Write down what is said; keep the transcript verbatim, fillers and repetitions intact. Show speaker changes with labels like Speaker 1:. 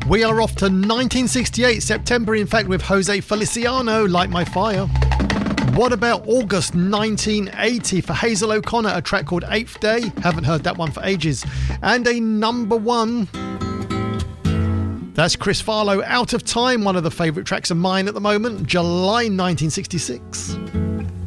Speaker 1: We are off to nineteen sixty-eight, September, in fact, with Jose Feliciano, Light My Fire. What about August nineteen eighty for Hazel O'Connor, a track called Eighth Day? Haven't heard that one for ages. And a number one, that's Chris Farlow, Out of Time, one of the favourite tracks of mine at the moment, July nineteen sixty-six.